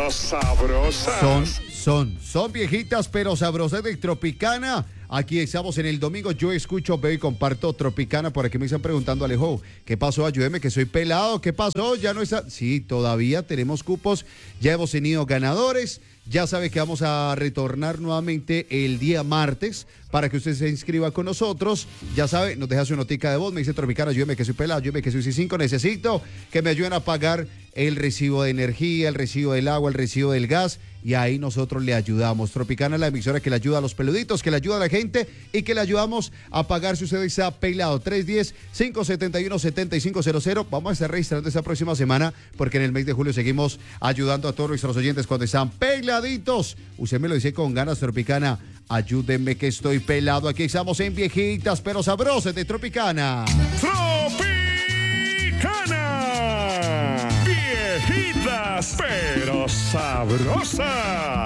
pero sabrosas. Son viejitas pero sabrosas de Tropicana. Aquí estamos en el domingo. Yo escucho, veo y comparto Tropicana. Por aquí me están preguntando, Alejo, ¿qué pasó? Ayúdeme que soy pelado. ¿Qué pasó? Ya no está. Sí, todavía tenemos cupos. Ya hemos tenido ganadores. Ya sabe que vamos a retornar nuevamente el día martes para que usted se inscriba con nosotros. Ya sabe, nos deja su notica de voz. Me dice Tropicana, ayúdeme que soy pelado, ayúdeme que soy C5. Necesito que me ayuden a pagar el recibo de energía, el recibo del agua, el recibo del gas. Y ahí nosotros le ayudamos. Tropicana es la emisora que le ayuda a los peluditos, que le ayuda a la gente y que le ayudamos a pagar si usted está pelado. 310-571-7500. Vamos a estar registrando esta próxima semana porque en el mes de julio seguimos ayudando a todos nuestros oyentes cuando están peladitos. Usted me lo dice con ganas, Tropicana. Ayúdenme que estoy pelado. Aquí estamos en Viejitas pero Sabrosas de Tropicana. Tropicana. Viejitas pero sabrosas.